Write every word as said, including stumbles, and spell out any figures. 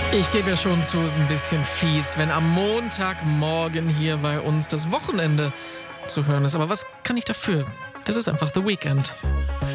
Ich gebe ja schon zu, es ist ein bisschen fies, wenn am Montagmorgen hier bei uns das Wochenende zu hören ist. Aber was kann ich dafür? Das ist einfach The Weeknd.